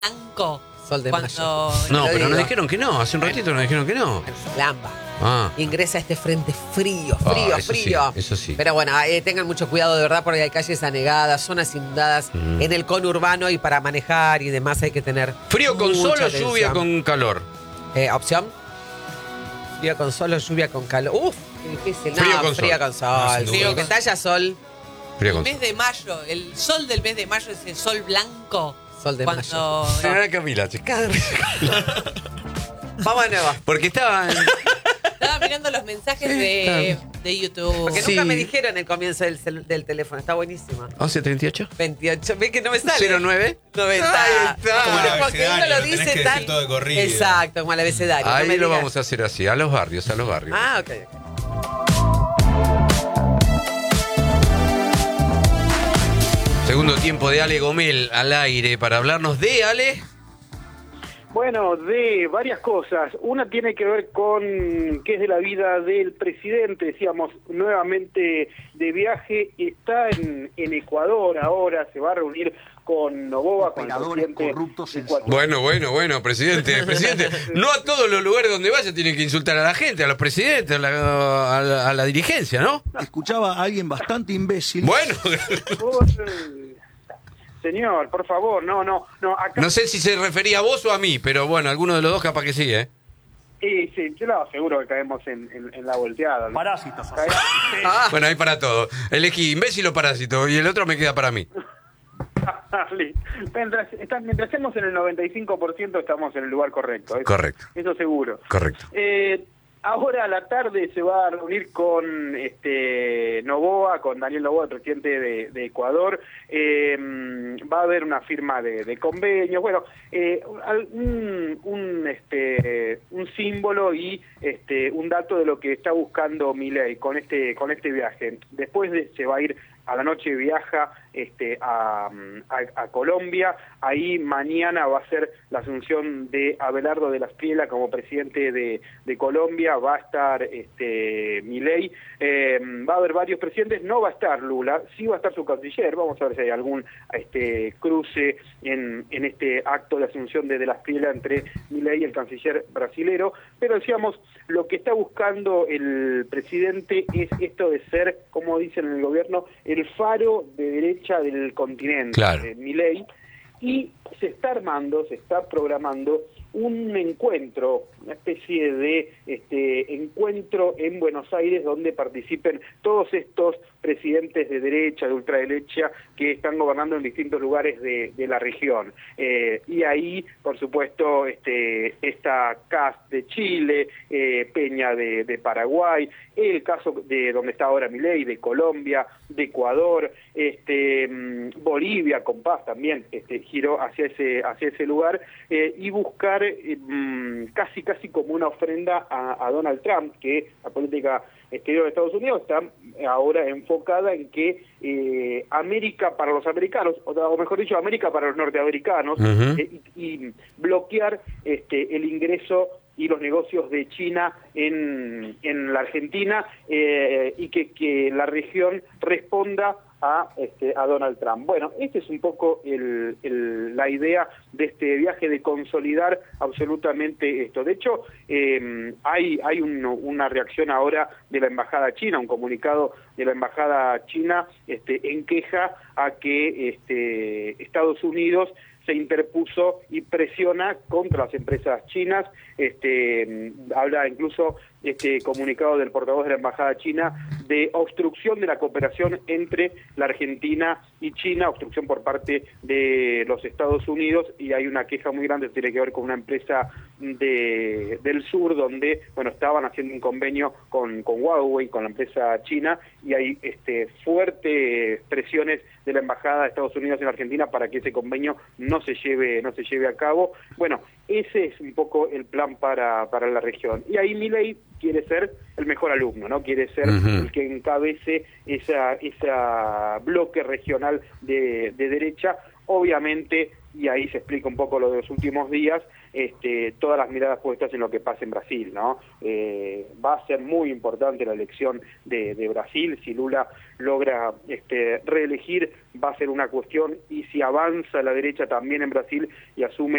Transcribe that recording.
blanco. Sol de mayo. No, pero digo. nos dijeron que no. Hace un ratito nos dijeron que no. Lamba. Ah. Ingresa este frente frío, Eso sí, frío. eso sí. Pero bueno, tengan mucho cuidado de verdad porque hay calles anegadas, zonas inundadas en el conurbano y para manejar y demás hay que tener ¿Frío con sol mucha o lluvia atención. con calor? Opción. Frío con sol o lluvia con calor. Uf, qué difícil. Frío No, con frío sol. con sol. No, sin Sí, duda. que talla sol. Frío El con mes sol. de mayo, el sol del mes de mayo es el sol blanco. Sol de cuando, mayo. Señora Camila, cada vez- Vamos de nuevo. Porque estaba. Estaba mirando los mensajes de YouTube. Porque Sí. nunca me dijeron el comienzo del teléfono. Está buenísimo. 11:38. 28. ¿Ves que no me sale? 09. 90. Ahí está. Como el Porque uno abecedario, lo lo tenés dice que tan. decir todo de corrido. Exacto, como el abecedario. no Ahí me lo digas. vamos a hacer así, a los barrios, a los barrios. Ah, ok. Segundo tiempo de Ale Gomel al aire para hablarnos de Ale. Bueno, de varias cosas. Una tiene que ver con qué es de la vida del presidente. Decíamos, nuevamente de viaje. Está en Ecuador ahora, se va a reunir con Noboa, con el presidente ecuatoriano. Bueno, presidente. No a todos los lugares donde vaya tienen que insultar a la gente, a los presidentes, a la dirigencia, ¿no? Escuchaba a alguien bastante imbécil. Bueno, Señor, por favor, no. Acá no sé si se refería a vos o a mí, pero bueno, alguno de los dos capaz que sí, ¿eh? sí, yo seguro que caemos en la volteada, ¿no? Parásitos. Bueno, hay para todo. Elegí imbécil o parásito y el otro me queda para mí. Mientras estemos en el 95% estamos en el lugar correcto. Correcto. Eso seguro. Correcto. Ahora a la tarde se va a reunir con Noboa, con Daniel Noboa, el presidente de Ecuador. Va a haber una firma de convenio. Bueno, un símbolo y un dato de lo que está buscando Milei con este viaje. Después se va a ir a la noche, viaja a Colombia. Ahí mañana va a ser la asunción de Abelardo de la Espriella como presidente de Colombia. Va a estar Milei. Va a haber varios presidentes. No va a estar Lula, sí va a estar su canciller. Vamos a ver si hay algún cruce en este acto de asunción de la Espriella entre Milei y el canciller brasilero. Pero decíamos, lo que está buscando el presidente es esto de ser, como dicen en el gobierno, el faro de derecha del continente, Claro. Milei, y se está programando un encuentro, una especie de encuentro en Buenos Aires donde participen todos estos presidentes de derecha, de ultraderecha, que están gobernando en distintos lugares de la región. Y ahí, por supuesto, está Kast de Chile, Peña de Paraguay, el caso de donde está ahora Milei, de Colombia, de Ecuador, Bolivia, con Paz también, giró hacia ese lugar, y buscar casi como una ofrenda a Donald Trump, que la política exterior de Estados Unidos está ahora enfocada en que América para los americanos, o mejor dicho, América para los norteamericanos, y bloquear el ingreso y los negocios de China en la Argentina, y que la región responda a Donald Trump. Bueno, esta es un poco la idea de este viaje, de consolidar absolutamente esto. De hecho, hay una reacción ahora de la Embajada China, un comunicado de la Embajada China en queja a que Estados Unidos se interpuso y presiona contra las empresas chinas. Habla incluso comunicado del portavoz de la Embajada China de obstrucción de la cooperación entre la Argentina y China, obstrucción por parte de los Estados Unidos, y hay una queja muy grande que tiene que ver con una empresa del sur donde, bueno, estaban haciendo un convenio con Huawei, con la empresa china, y hay fuertes presiones de la Embajada de Estados Unidos en Argentina para que ese convenio no se lleve a cabo. Bueno, ese es un poco el plan para la región. Y ahí Milei quiere ser el mejor alumno, ¿no? Quiere ser el que encabece esa bloque regional de derecha, obviamente y ahí se explica un poco lo de los últimos días, todas las miradas puestas en lo que pasa en Brasil, ¿no? Va a ser muy importante la elección de Brasil. Si Lula logra reelegir, va a ser una cuestión, y si avanza la derecha también en Brasil y asume